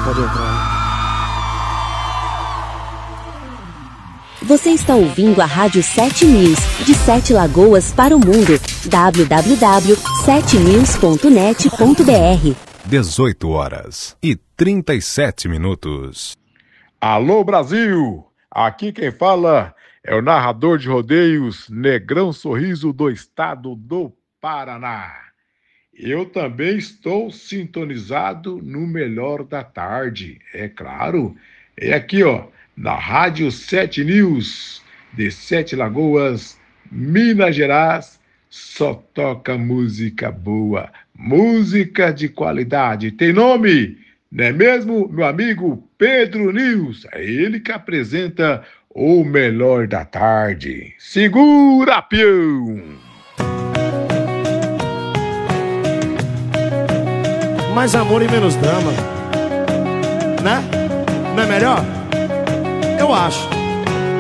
Pode entrar. Você está ouvindo a Rádio 7 News, de 7 Lagoas para o mundo. www.7news.net.br 18h37. Alô, Brasil! Aqui quem fala é o narrador de rodeios Negrão Sorriso do estado do Paraná. Eu também estou sintonizado no Melhor da Tarde, é claro. É aqui, ó, na Rádio 7 News, de 7 Lagoas, Minas Gerais, só toca música boa, música de qualidade. Tem nome, não é mesmo, meu amigo Pedro News? É ele que apresenta o Melhor da Tarde. Segura, peão! Mais amor e menos drama, né? Não é melhor? Eu acho.